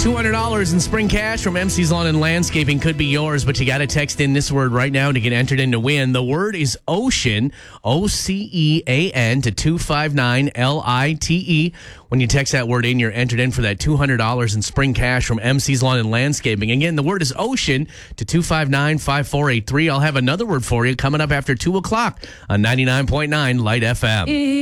$200 in spring cash from MC's Lawn and Landscaping could be yours, but you got to text in this word right now to get entered in to win. The word is ocean, OCEAN, to 259LITE. When you text that word in, you're entered in for that $200 in spring cash from MC's Lawn and Landscaping. Again, the word is ocean to 259-5483. I'll have another word for you coming up after 2 o'clock on 99.9 Light FM.